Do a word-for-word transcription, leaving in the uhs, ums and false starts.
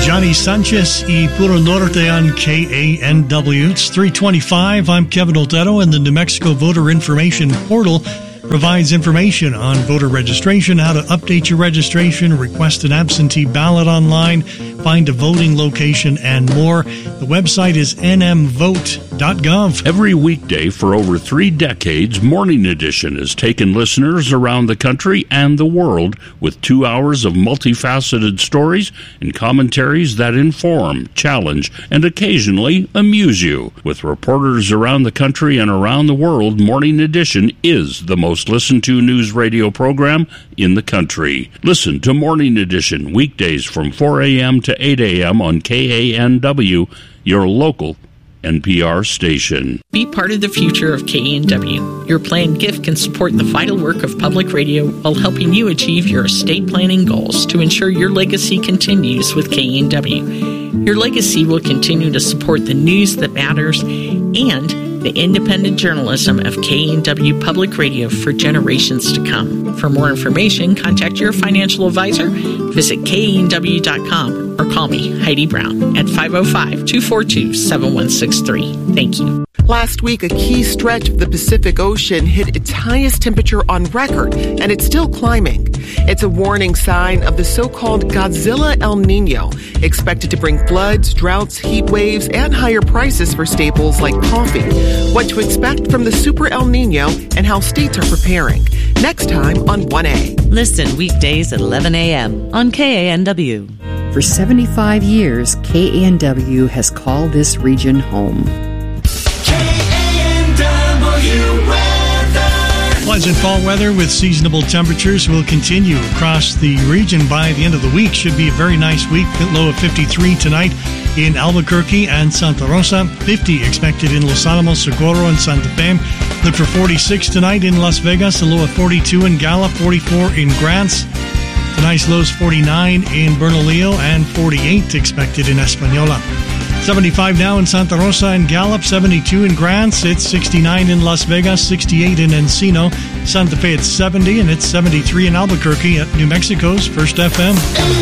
Johnny Sanchez y Puro Norte on K A N W. It's three twenty-five. I'm Kevin Oltetto, and the New Mexico Voter Information Portal provides information on voter registration, how to update your registration, request an absentee ballot online, find a voting location, and more. The website is n m vote dot gov. Every weekday for over three decades, Morning Edition has taken listeners around the country and the world with two hours of multifaceted stories and commentaries that inform, challenge, and occasionally amuse you. With reporters around the country and around the world, Morning Edition is the most listened to news radio program in the country. Listen to Morning Edition weekdays from four a.m. to eight a.m. on K A N W, your local N P R station. Be part of the future of K A N W. Your planned gift can support the vital work of public radio while helping you achieve your estate planning goals to ensure your legacy continues with K A N W. Your legacy will continue to support the news that matters and the independent journalism of K A N W Public Radio for generations to come. For more information, contact your financial advisor, visit K A N W dot com, or call me, Heidi Brown, at five oh five, two four two, seven one six three. Thank you. Last week, a key stretch of the Pacific Ocean hit its highest temperature on record, and it's still climbing. It's a warning sign of the so-called Godzilla El Nino, expected to bring floods, droughts, heat waves, and higher prices for staples like coffee. What to expect from the Super El Nino and how states are preparing. Next time on one A. Listen weekdays at eleven a.m. on K A N W. For seventy-five years, K A N W has called this region home. Pleasant fall weather with seasonable temperatures will continue across the region by the end of the week. Should be a very nice week. Low of fifty-three tonight in Albuquerque and Santa Rosa. fifty expected in Los Alamos, Socorro, and Santa Fe. Look for forty-six tonight in Las Vegas. A low of forty-two in Gallup, forty-four in Grants. Tonight's lows forty-nine in Bernalillo and forty-eight expected in Española. seventy-five now in Santa Rosa and Gallup, seventy-two in Grants, it's sixty-nine in Las Vegas, sixty-eight in Encino, Santa Fe at seventy, and it's seventy-three in Albuquerque at New Mexico's First F M.